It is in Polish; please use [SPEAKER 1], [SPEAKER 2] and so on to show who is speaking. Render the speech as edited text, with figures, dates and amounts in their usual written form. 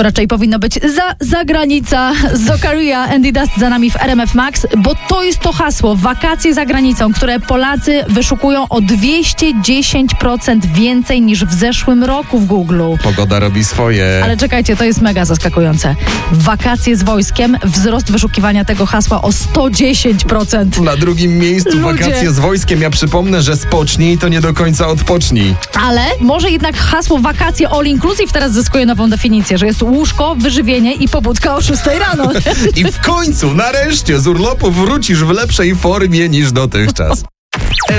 [SPEAKER 1] To raczej powinno być zagranica. Zokaria, Andy Dust za nami w RMF Max, bo to jest to hasło, wakacje za granicą, które Polacy wyszukują o 210% więcej niż w zeszłym roku w Google.
[SPEAKER 2] Pogoda robi swoje.
[SPEAKER 1] Ale czekajcie, to jest mega zaskakujące. Wakacje z wojskiem, wzrost wyszukiwania tego hasła o 110%.
[SPEAKER 2] Na drugim miejscu wakacje z wojskiem. Ja przypomnę, że spocznij to nie do końca odpocznij.
[SPEAKER 1] Ale może jednak hasło wakacje all inclusive teraz zyskuje nową definicję, że jest łóżko, wyżywienie i pobudka o 6 rano.
[SPEAKER 2] I w końcu, nareszcie, z urlopu wrócisz w lepszej formie niż dotychczas.